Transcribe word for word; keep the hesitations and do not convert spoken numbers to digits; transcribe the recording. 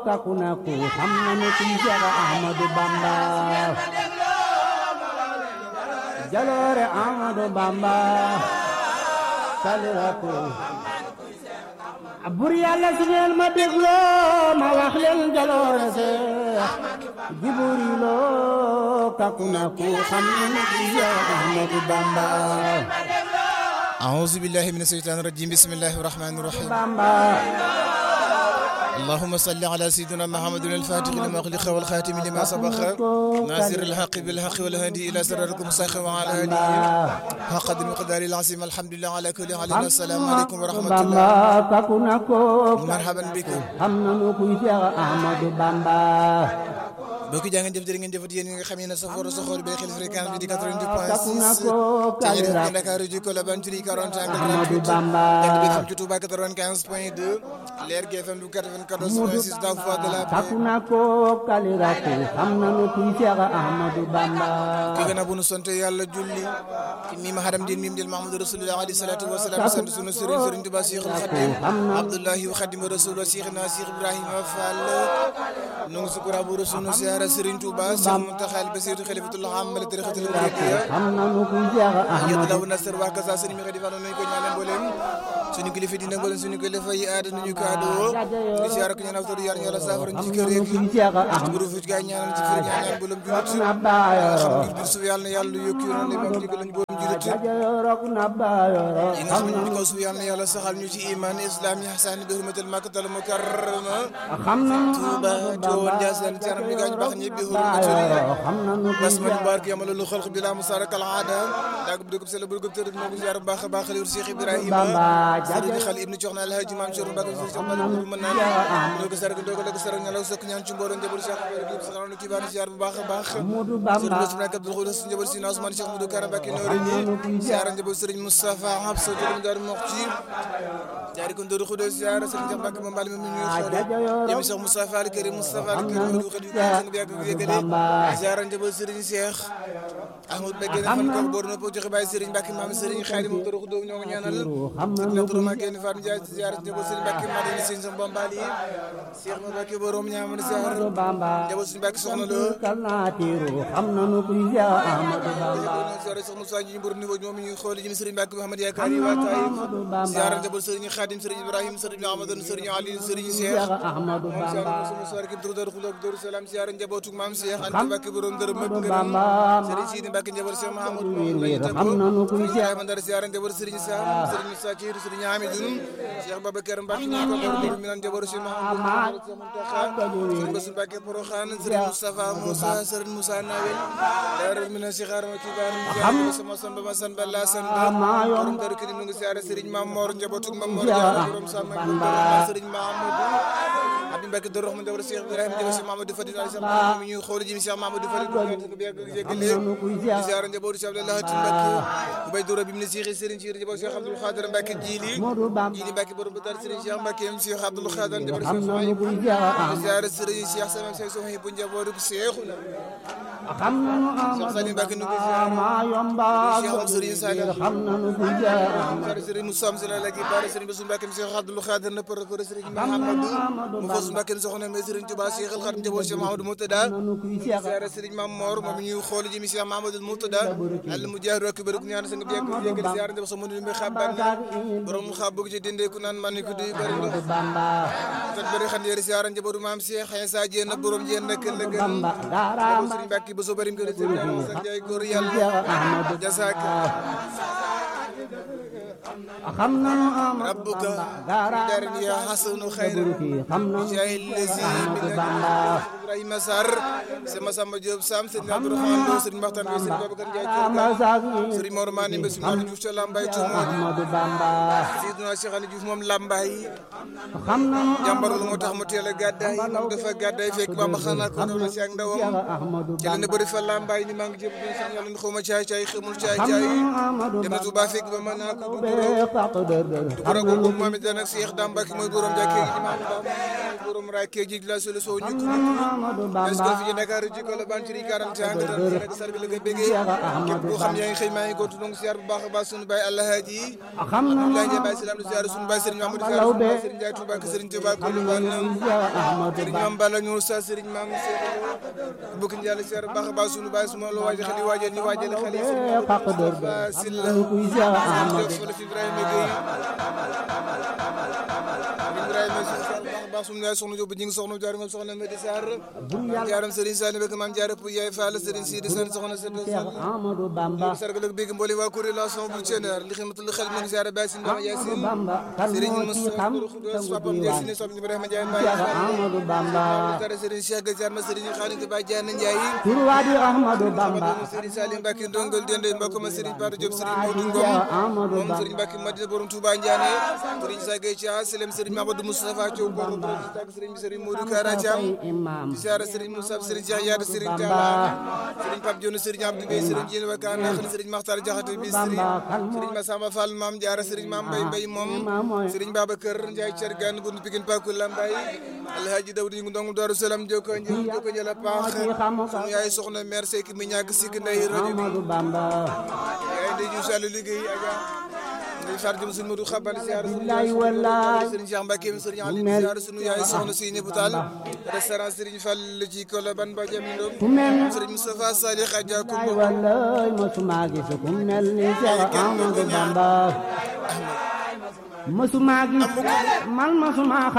takku na ku xam nanu kuy Seex Ahmadu Bamba jaloore Ahmadu Bamba taliratu bur Yàlla su ngeen ma dégloo ma wax leen jaloore Seex Jibriilo takku na ku xam nanu kuy Seex Ahmadu Bamba أعوذ بالله من الشيطان الرجيم بسم الله الرحمن الرحيم اللهم صل على سيدنا محمد الفاتح لما أغلق والخاتم لما سبق ناصر الحق بالحق والهادي إلى صراطك المستقيم وعلى آله حق المقدار العظيم الحمد لله على كل حال السلام عليكم ورحمة الله مرحبا بكم bokki jaa ngeen jëf jërë ngeen jëfat yéen ñi nga xam ne safara sa xool bi xel fréquence bi di quatre-vingt-deux point six ci ñi Dakar ji Colobane ci quarante ak bi xam ci Touba quatre-vingt-quinze point deux Leer G F M du quatre-vingt-quatorze point six la voix de la paix ki gën a bu nu sant yàlla julli ci mim haram din mim del Mahamadou Rasulullah alayhi salatu wa salam sant sunu sëriñ sëriñ Touba Cheikhul Khadim Abdullahi wa Khadim Rasul Cheikhna Cheikh Ibrahima Fall nu ngi sukura bu sunu siyaara Serigne Touba Cheikh Mountakha Bassirou Khalifatul Am la tarixatul Muridiyya yàlla la nasar wa kaza Serigne mi xadi fa nañu ko ñaanal mboolem suñu kilifa dina mboolem suñu kilifa yi aada nañu kaado di siyaara ko ñaanal tawdu yar ñala safara ci kër yi guru fu gaay ñaanal ci kër ñaanal mboolem julit xam ngir bir su yàlla yàlla yokki yoon li bam digal ñu mboolem julit yi nga xam ne ko su yàlla yàlla saxal ñu ci iman islam yi ihsan bi hurmatul makkatal mukarrama Touba Joon Njaasaan ci yaram bi gaañ baax ñi bi hurmatul basmal bark yamal lu xalq bila musarak al aada dag bu dugub sel bu dugub tëdd mo ngi ziar baax baax xaliru Cheikh Ibrahima Serigne Xali ibnu Coxna Alhaji Maam Cheikh Mbacke Cheikh Mbacke mën naa do ko sargal do ko lek sarak ñalaw sëkk ñaan ci mbooloo njabul Cheikh Ibrahima saxal nu ci baax ziar bu baax baax Serigne Ousmane Abdou Khoudoss njabul Sina Ousmane Cheikh Modou Karam Mbacke Noreyni ziar njabul Serigne Moustapha Habsa Joum Dar Moxti jaari ko Ndor Khoudoss ziar Serigne Cheikh Mbacke Mbal mi ñuy xoole yemi Cheikh Moustapha Al Karim Moustapha Al Karim du xadi ko bi ak yegale ziar njabul Serigne Cheikh Ahmad Mbacke fan ko bor na po joxe bay Serigne Mbacke Maam Serigne Khadim Ndor Khoudoss ñoo ngi ñaanal na turuma kenn Fatou Ndiaye ziar njabul Serigne Mbacke Madina Serigne Sam Bambali Cheikh Mbacke borom ñaamul ziar njabul Serigne Mbacke soxna lo xam nañu kuy Seex Ahmadu Bamba ziar Cheikh Moussa ñu bor niveau ñoom ñuy xool ci Serigne Mbacke Mouhamad Yakar yi wa Taïf ziar njabul Serigne Khadim Serigne Ibrahim Serigne Amadou Serigne Ali Serigne Cheikh Ahmadu Bamba soir ki Dor Khoudoss Dor Salam ziar njabootu Maam Cheikh Anta Mbacke borom dërëm ak Serigne Sidi Mbacke njabul Cheikh Mahamadou xam nañu kuy Seex Mandar ziar njabul Serigne Sam Serigne Moussa Thiir Serigne Hamidou Cheikh Babacar Mbacke ñu ko borom mi nan njabul Cheikh Mahamadou Serigne Bassou Mbacke Porokhane Serigne Moustapha Moussa Serigne Moussa Nawel dar mi na Cheikh Arama Kibar sama samba ma san balla san borom dar ki ñu ngi ziar Serigne Mamor njabootu Mamor borom sama Serigne Mahamadou Abdou Mbacke Dor Rahman njabul Cheikh Ibrahima njabul Cheikh Mamadou Fadil Ali Cheikh mi ñu xool ji Cheikh Mamadou Fadil ko bi ak yegale ziar njabootu Cheikh Abdallah Mbacke Ubay Doro bi mi Cheikh Serigne Cheikh njabootu Cheikh Abdoul Khadir Mbacke Jili Jili Mbacke borom Badar Serigne Cheikh Mbacke Cheikh Abdoul Khadir njabootu Cheikh Sohayb ziar Serigne Cheikh Sama Cheikh Sohayb bu njabootu Cheikh xam nañu Cheikh Salim Mbacke nu ko ma yomba Cheikh Serigne Salim xam nañu kuy Seex Serigne Moussa Mzela la ki bare Serigne Bassou Mbacke Cheikh Abdoul Khadir na par ko Serigne Mahamadou mu fos Mbacke soxna mais Serigne Touba Cheikh Al Khadim njabootu Cheikh Mahamadou Moutada ziar Serigne Mam Mor moom ñuy xool ji mi Cheikh Mahamadou Moutada al mujahid rek bëru ñaan sa nga biek yeggal ziar ndem so mënu mi xaban borom xabbu ci dinde ku naan man ko di bari ndox tak bari xan yeri ziar njabootu Maam Cheikh xay sa jeen na borom jeen nak la gën Serigne Mbacke bu so bari ko Serigne sa jay góor yàlla jasaka xam nañu rabbuka darin ya hasanu khairan xam nañu jay lazi Ibrahima Sarr sama Samba Diop Sam Serigne Abdourahmane Lo Serigne Makhtar Lo Serigne Babacar Ndiaye Serigne Mor Mani Mbé Serigne Diouf ca Lambaye Ahmadu Bamba Seydina Cheikh Ali Diouf moom Lambaye xam nañu jàmbar lu moo tax mu teel a gàddaay moom dafa gàddaay fekk Bamba xanaa ko doon ci ak ndawam ci la ne bëri fa Lambaye ni maa ngi jëm bi sax yàlla xawma caay caay xamul caay caay dem na Touba fekk ba mën naa ko du ko du ko moom it nag Cheikh Dame Mbacke mooy borom jàkkee gi Imam Bamba borom raay kee ji la solo soo ñu ko Amadou Bamba fi Dakar ci ko la ban ci quarante ans nga rek sargal nga bëggee képp koo xam yaa ngi xëy maa ngi ko tudong ziar bu baax a baax sunu baay Alhaji xam na Abdoulaye Ndiaye Baye Salam ziar sunu baay Serigne Mamadou Ziar sunu baay Serigne Ndiaye Touba ak Serigne Touba ko lu ban Serigne Mame Balla ñu sa Serigne Mame Cheikh bokk Ndiaye ziar bu baax a baax sunu baay suma lo waji xali waajal ni waajal xali Silla Ibrahima Gueye Ibrahima baax sunu yaay soxna Jóob ñi ngi soxna jaar ngam soxna Medi Sarr maam jaaram Serigne Sall bekk maam jaara pu yaay Fall Serigne Sidi Sall soxna Sall Amadou Bamba sargal ak bëgg mbooli waa kuréel la son bu ceneer li xamatul xel ñu ziara Baye Sine Dama Yacine Serigne Moussa Khoudoss papam Yacine sopp Ibrahima Ndiaye Baye Amadou Bamba tare Serigne Cheikh Gajar ma Serigne Khalid Baye Diane Ndiaye turwaadi Amadou Bamba Serigne Salim Mbacke ndongol dende mbako ma Serigne Patou Diop Serigne Modou Ngom moom Serigne Mbacke Madina borom Touba Ndiané Serigne Sagay Thia Selem Serigne Mamadou Moustapha Thiaw borom tak Serigne Serigne Modou Kara Thiam di ziara Serigne Moussa Serigne Cheikh Yade Serigne Talla Serigne Pape Dione Serigne Abdou Bey Serigne Diène Wakana Serigne Makhtar Diakhaté bi Serigne Serigne Massamba Fall Mame Diarra Serigne Mame Mbaye Mbaye moom Serigne Babacar Ndiaye Thiergane Goundou Pikine Pakou Lambaye Alhaji Dawdi ngu ndongu Darou Salam joko njël joko njël a paax sunu yaay soxna mère Seck mi ñàkk sikk ndey rajo bi yaay ndey ju sàllu liggéey aga ndey far jëm sunu Modou Xabal ziar sunu Serigne Cheikh Mbacke Serigne Ali ziar sunu yaay soxna si ñëpp taal restaurant Serigne Fall ci Colobane ba jëm ndom Serigne Moustapha Salih Khadja ko wallahi mosuma gis ku mel ni Cheikh Amadou Bamba mosuma gis man mosuma